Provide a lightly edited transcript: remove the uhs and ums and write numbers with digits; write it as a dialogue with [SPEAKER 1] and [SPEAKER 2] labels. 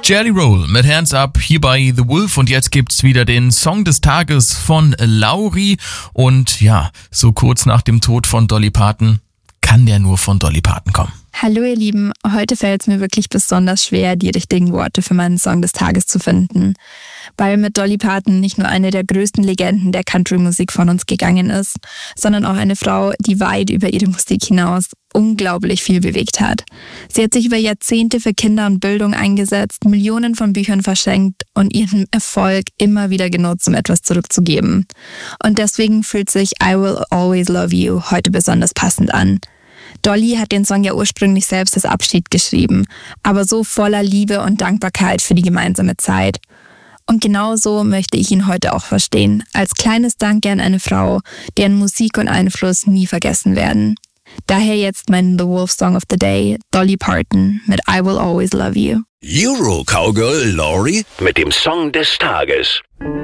[SPEAKER 1] Jelly Roll mit Hands Up hier bei The Wolf und jetzt gibt's wieder den Song des Tages von Lauri und ja, so kurz nach dem Tod von Dolly Parton kann der nur von Dolly Parton kommen.
[SPEAKER 2] Hallo ihr Lieben, heute fällt es mir wirklich besonders schwer, die richtigen Worte für meinen Song des Tages zu finden, weil mit Dolly Parton nicht nur eine der größten Legenden der Country-Musik von uns gegangen ist, sondern auch eine Frau, die weit über ihre Musik hinaus unglaublich viel bewegt hat. Sie hat sich über Jahrzehnte für Kinder und Bildung eingesetzt, Millionen von Büchern verschenkt und ihren Erfolg immer wieder genutzt, um etwas zurückzugeben. Und deswegen fühlt sich I Will Always Love You heute besonders passend an. Dolly hat den Song ja ursprünglich selbst als Abschied geschrieben, aber so voller Liebe und Dankbarkeit für die gemeinsame Zeit. Und genau so möchte ich ihn heute auch verstehen, als kleines Danke an eine Frau, deren Musik und Einfluss nie vergessen werden. Daher jetzt mein The Wolf Song of the Day, Dolly Parton mit I Will Always Love You.
[SPEAKER 3] Euro Cowgirl Lauri mit dem Song des Tages.